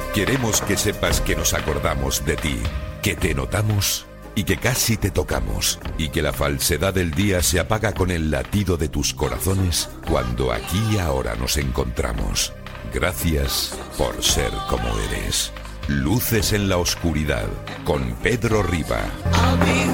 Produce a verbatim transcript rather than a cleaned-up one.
Queremos que sepas que nos acordamos de ti, que te notamos y que casi te tocamos, y que la falsedad del día se apaga con el latido de tus corazones cuando aquí y ahora nos encontramos. Gracias por ser como eres. Luces en la oscuridad, con Pedro Riva.